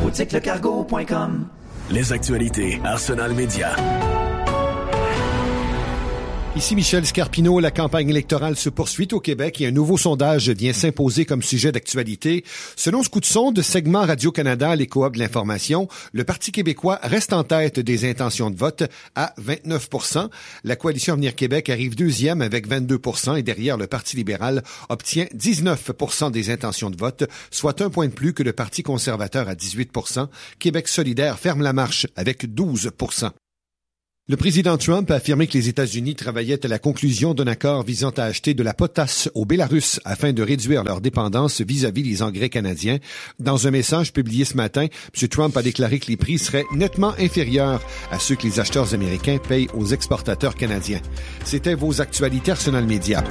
boutiquelecargo.com. Les actualités Arsenal Média. Ici Michel Scarpino, la campagne électorale se poursuit au Québec et un nouveau sondage vient s'imposer comme sujet d'actualité. Selon ce coup de sonde, segment Radio-Canada, les Coop de l'information, le Parti québécois reste en tête des intentions de vote à 29%. La Coalition Avenir Québec arrive deuxième avec 22% et derrière le Parti libéral obtient 19% des intentions de vote, soit un point de plus que le Parti conservateur à 18%. Québec solidaire ferme la marche avec 12%. Le président Trump a affirmé que les États-Unis travaillaient à la conclusion d'un accord visant à acheter de la potasse au Bélarus afin de réduire leur dépendance vis-à-vis des engrais canadiens. Dans un message publié ce matin, M. Trump a déclaré que les prix seraient nettement inférieurs à ceux que les acheteurs américains payent aux exportateurs canadiens. C'était vos actualités Arsenal Média.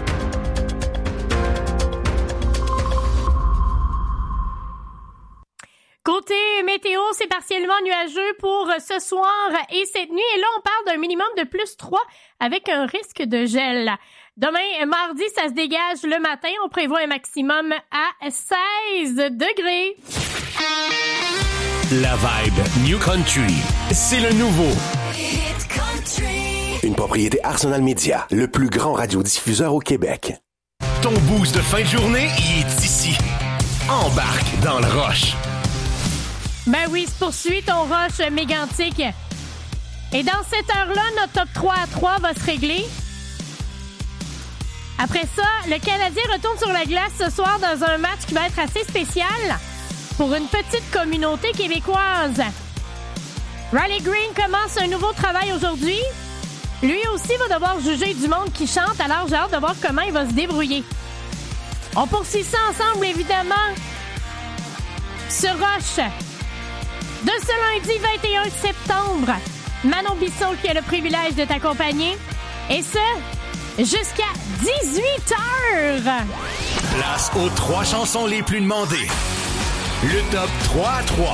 Côté météo, c'est partiellement nuageux pour ce soir et cette nuit. Et là, on parle d'un minimum de plus 3 avec un risque de gel. Demain, mardi, ça se dégage le matin. On prévoit un maximum à 16 degrés. La vibe New Country, c'est le nouveau. Hit Country. Une propriété Arsenal Media, le plus grand radiodiffuseur au Québec. Ton boost de fin de journée, il est ici. Embarque dans le rush. Ben oui, se poursuit ton rush mégantique. Et dans cette heure-là, notre top 3 à 3 va se régler. Après ça, le Canadien retourne sur la glace ce soir dans un match qui va être assez spécial pour une petite communauté québécoise. Riley Green commence un nouveau travail aujourd'hui. Lui aussi va devoir juger du monde qui chante, alors j'ai hâte de voir comment il va se débrouiller. On poursuit ça ensemble, évidemment. Ce rush de ce lundi 21 septembre, Manon Bisson qui a le privilège de t'accompagner. Et ce, jusqu'à 18h. Place aux 3 chansons les plus demandées. Le top 3 à 3.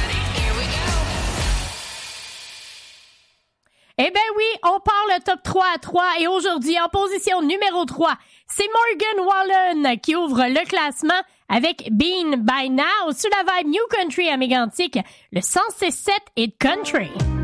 Eh ben oui, on part le top 3 à 3 et aujourd'hui, en position numéro 3, c'est Morgan Wallen qui ouvre le classement avec Bean by Now sur la vibe New Country à Mégantic, le 106.7 Hit Country.